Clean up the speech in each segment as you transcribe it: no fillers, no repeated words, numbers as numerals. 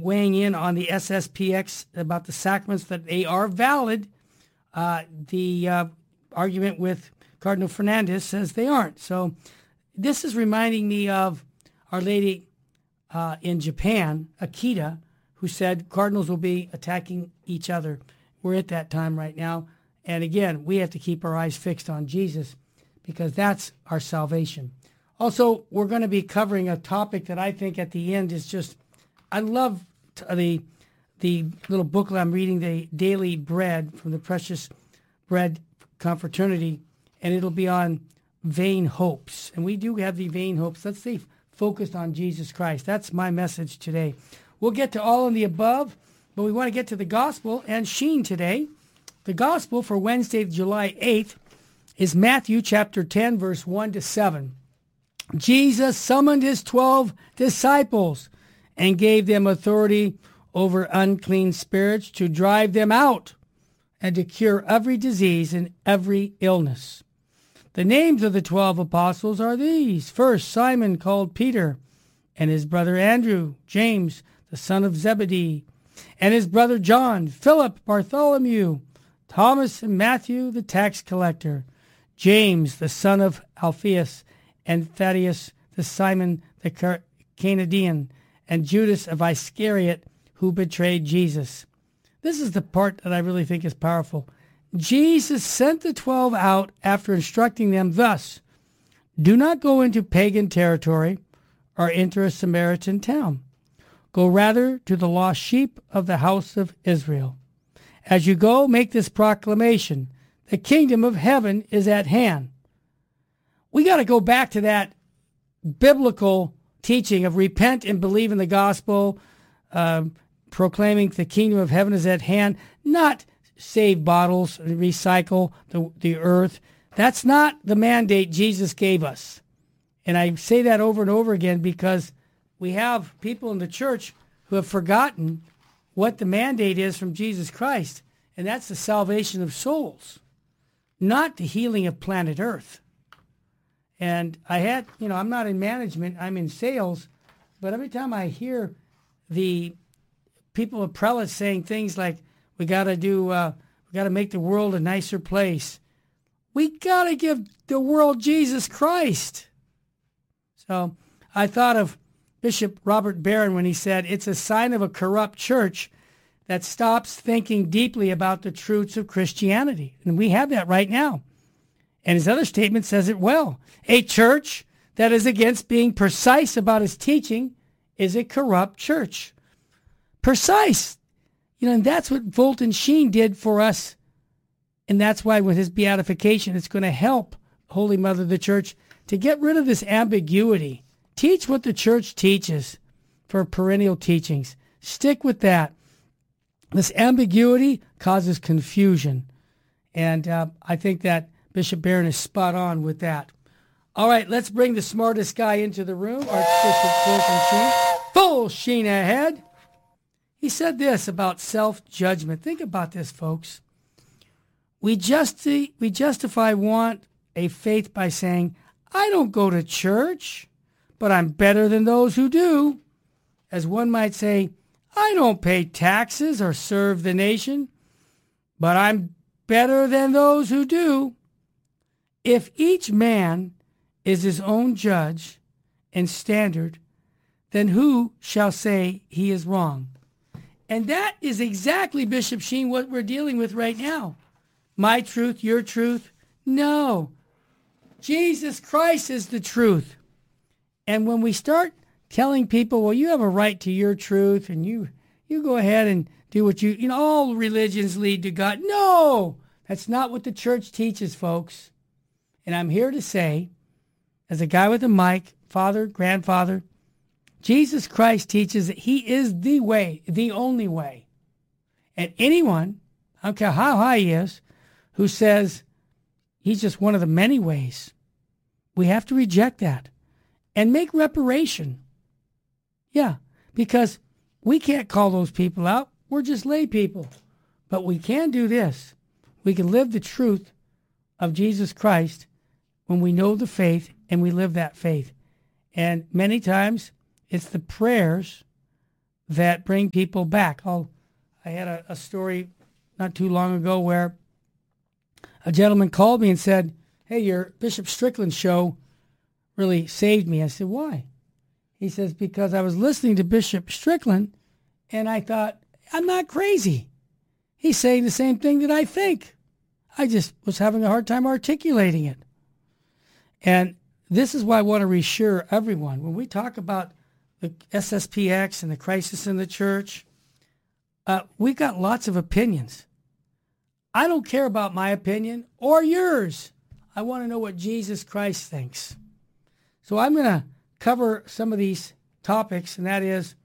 weighing in on the SSPX about the sacraments, that they are valid. The argument with Cardinal Fernandez says they aren't. So this is reminding me of Our Lady in Japan, Akita, who said cardinals will be attacking each other. We're at that time right now. And again, we have to keep our eyes fixed on Jesus because that's our salvation. Also, we're going to be covering a topic that I think at the end is just, I love the little booklet I'm reading, the Daily Bread from the Precious Bread Confraternity, and it'll be on vain hopes. And we do have the vain hopes. Let's see, focused on Jesus Christ. That's my message today. We'll get to all of the above, but we want to get to the gospel and Sheen today. The gospel for Wednesday, July 8th, is Matthew chapter 10, verse 1 to 7. Jesus summoned his 12 disciples and gave them authority over unclean spirits to drive them out and to cure every disease and every illness. The names of the 12 apostles are these. First, Simon called Peter, and his brother Andrew, James, the son of Zebedee, and his brother John, Philip, Bartholomew, Thomas and Matthew, the tax collector, James, the son of Alphaeus, and Thaddeus, the Simon the Canadian, and Judas of Iscariot, who betrayed Jesus. This is the part that I really think is powerful. Jesus sent the 12 out after instructing them thus: do not go into pagan territory or enter a Samaritan town. Go rather to the lost sheep of the house of Israel. As you go, make this proclamation: the kingdom of heaven is at hand. We got to go back to that biblical teaching of repent and believe in the gospel, proclaiming the kingdom of heaven is at hand, not save bottles, recycle the earth. That's not the mandate Jesus gave us. And I say that over and over again because we have people in the church who have forgotten what the mandate is from Jesus Christ, and that's the salvation of souls, not the healing of planet Earth. And I'm not in management, I'm in sales, but every time I hear the people of prelates saying things like, we got to make the world a nicer place, we got to give the world Jesus Christ. So I thought of Bishop Robert Barron when he said, it's a sign of a corrupt church that stops thinking deeply about the truths of Christianity. And we have that right now. And his other statement says it well. A church that is against being precise about its teaching is a corrupt church. Precise. And that's what Fulton Sheen did for us. And that's why with his beatification, it's going to help Holy Mother of the Church to get rid of this ambiguity. Teach what the church teaches for perennial teachings. Stick with that. This ambiguity causes confusion. And I think that Bishop Barron is spot on with that. All right, let's bring the smartest guy into the room, Archbishop Fulton Sheen. Full Sheen ahead. He said this about self-judgment. Think about this, folks. We justify want a faith by saying, I don't go to church, but I'm better than those who do. As one might say, I don't pay taxes or serve the nation, but I'm better than those who do. If each man is his own judge and standard, then who shall say he is wrong? And that is exactly, Bishop Sheen, what we're dealing with right now. My truth, your truth? No. Jesus Christ is the truth. And when we start telling people, well, you have a right to your truth, and you go ahead and do what all religions lead to God. No, that's not what the church teaches, folks. And I'm here to say, as a guy with a mic, father, grandfather, Jesus Christ teaches that he is the way, the only way. And anyone, I don't care how high he is, who says he's just one of the many ways, we have to reject that and make reparation. Yeah, because we can't call those people out. We're just lay people. But we can do this. We can live the truth of Jesus Christ when we know the faith and we live that faith. And many times it's the prayers that bring people back. I had a story not too long ago where a gentleman called me and said, "Hey, your Bishop Strickland show really saved me." I said, "Why?" He says, "Because I was listening to Bishop Strickland and I thought, I'm not crazy. He's saying the same thing that I think. I just was having a hard time articulating it." And this is why I want to reassure everyone. When we talk about the SSPX and the crisis in the church, we've got lots of opinions. I don't care about my opinion or yours. I want to know what Jesus Christ thinks. So I'm going to cover some of these topics, and that is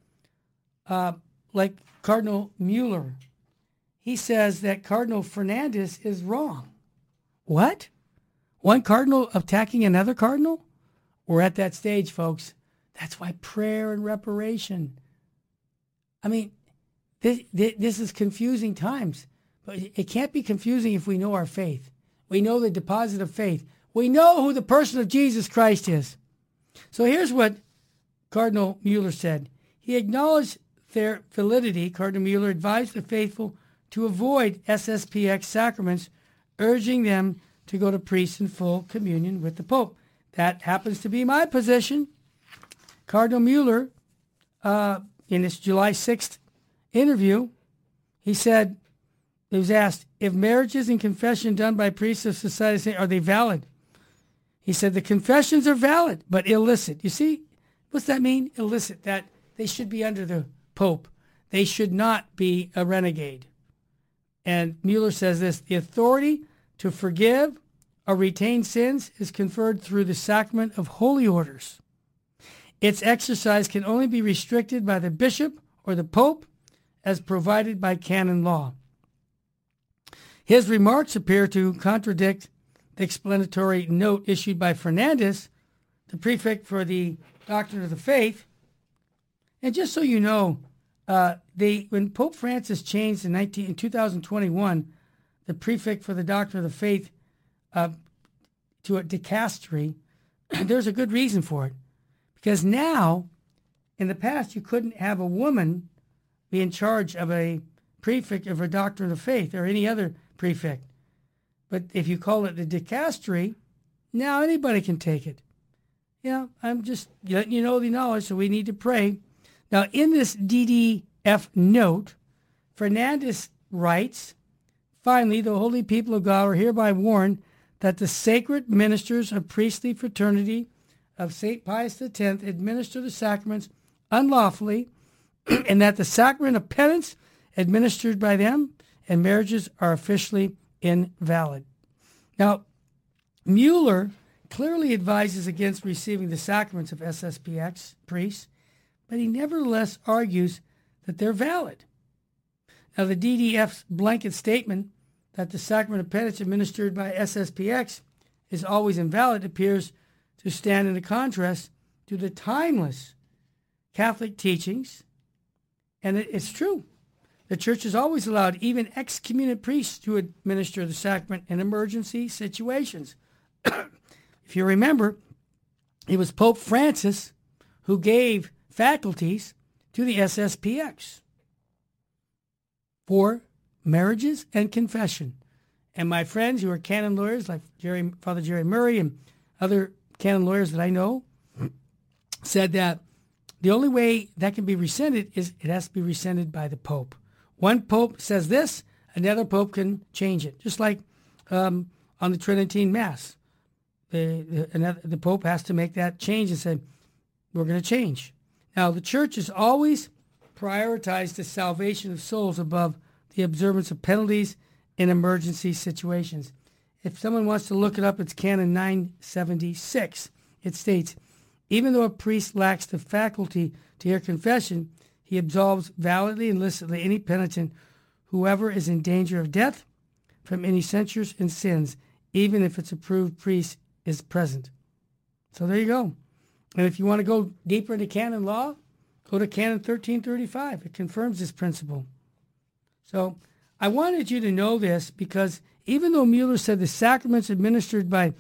like Cardinal Mueller. He says that Cardinal Fernandez is wrong. What? One cardinal attacking another cardinal? We're at that stage, folks. That's why prayer and reparation. I mean, this is confusing times. But it can't be confusing if we know our faith. We know the deposit of faith. We know who the person of Jesus Christ is. So here's what Cardinal Mueller said. He acknowledged their validity. Cardinal Mueller advised the faithful to avoid SSPX sacraments, urging them to go to priests in full communion with the Pope. That happens to be my position. Cardinal Mueller, in his July 6th interview, he said, he was asked, if marriages and confession done by priests of society, are they valid? He said, the confessions are valid, but illicit. You see, what's that mean? Illicit, that they should be under the Pope. They should not be a renegade. And Mueller says this, the authority to forgive or retain sins is conferred through the sacrament of holy orders. Its exercise can only be restricted by the bishop or the Pope as provided by canon law. His remarks appear to contradict the explanatory note issued by Fernandez, the prefect for the Doctrine of the Faith. And just so you know, when Pope Francis changed in 2021, the prefect for the Doctrine of the Faith to a dicastery, there's a good reason for it. Because now, in the past, you couldn't have a woman be in charge of a prefect of a Doctrine of the Faith or any other prefect. But if you call it the dicastery, now anybody can take it. I'm just letting you know the knowledge, so we need to pray. Now, in this DDF note, Fernandez writes, finally, the holy people of God are hereby warned that the sacred ministers of priestly fraternity of St. Pius X administer the sacraments unlawfully, and that the sacrament of penance administered by them and marriages are officially invalid. Now, Mueller clearly advises against receiving the sacraments of SSPX priests, but he nevertheless argues that they're valid. Now, the DDF's blanket statement that the sacrament of penance administered by SSPX is always invalid appears to stand in a contrast to the timeless Catholic teachings, and it's true. The Church has always allowed even excommunicate priests to administer the sacrament in emergency situations. If you remember, it was Pope Francis who gave faculties to the SSPX for marriages and confession. And my friends who are canon lawyers, like Father Jerry Murray and other canon lawyers that I know, said that the only way that can be rescinded is it has to be rescinded by the Pope. One Pope says this, another Pope can change it. Just like on the Tridentine Mass. The Pope has to make that change and say, we're going to change. Now, the Church has always prioritized the salvation of souls above the observance of penalties in emergency situations. If someone wants to look it up, it's Canon 976. It states, even though a priest lacks the faculty to hear confession, he absolves validly and licitly any penitent, whoever is in danger of death, from any censures and sins, even if its approved priest is present. So there you go. And if you want to go deeper into canon law, go to Canon 1335. It confirms this principle. So I wanted you to know this because even though Mueller said the sacraments administered by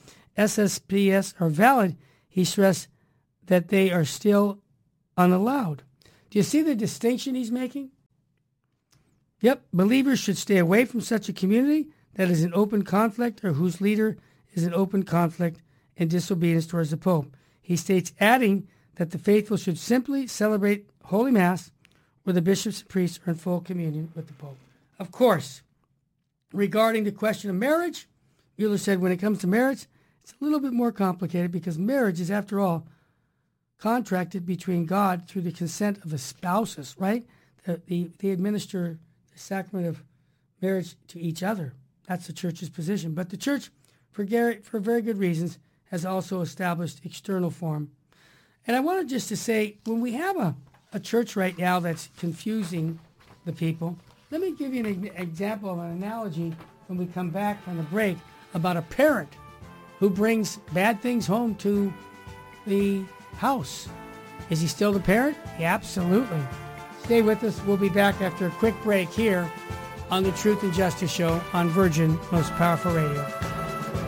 SSPS are valid, he stressed that they are still unallowed. Do you see the distinction he's making? Yep, believers should stay away from such a community that is in open conflict or whose leader is in open conflict and disobedience towards the Pope. He states, adding that the faithful should simply celebrate Holy Mass where the bishops and priests are in full communion with the Pope. Of course, regarding the question of marriage, Mueller said when it comes to marriage, it's a little bit more complicated because marriage is, after all, contracted between God through the consent of the spouses, right? They administer the sacrament of marriage to each other. That's the church's position. But the church, for very good reasons, has also established external form. And I wanted just to say, when we have a church right now that's confusing the people, let me give you an example of an analogy when we come back from the break about a parent who brings bad things home to the house. Is he still the parent? Yeah, absolutely. Stay with us. We'll be back after a quick break here on the Truth and Justice Show on Virgin Most Powerful Radio.